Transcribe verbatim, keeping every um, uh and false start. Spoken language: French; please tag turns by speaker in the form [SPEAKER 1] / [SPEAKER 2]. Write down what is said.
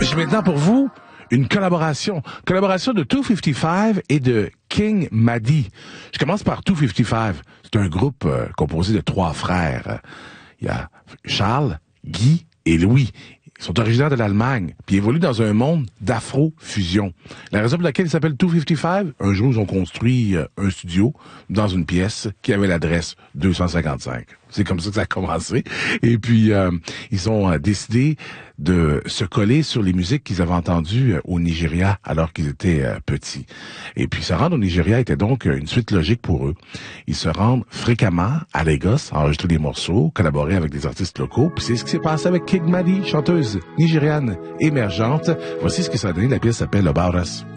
[SPEAKER 1] J'ai maintenant pour vous une collaboration. Collaboration de deux cent cinquante-cinq et de King Madi. Je commence par deux cent cinquante-cinq. C'est un groupe euh, composé de trois frères. Il y a Charles, Guy et Louis. Ils sont originaires de l'Allemagne, puis ils évoluent dans un monde d'afro-fusion. La raison pour laquelle ils s'appellent deux cent cinquante-cinq, un jour, ils ont construit euh, un studio dans une pièce qui avait l'adresse deux cent cinquante-cinq. C'est comme ça que ça a commencé. Et puis, euh, ils ont euh, décidé de se coller sur les musiques qu'ils avaient entendues euh, au Nigeria alors qu'ils étaient euh, petits. Et puis, se rendre au Nigeria était donc euh, une suite logique pour eux. Ils se rendent fréquemment à Lagos, enregistrer des morceaux, collaborer avec des artistes locaux. Puis c'est ce qui s'est passé avec King Madi, chanteuse nigériane émergente. Voici ce que ça a donné. La pièce s'appelle About Us.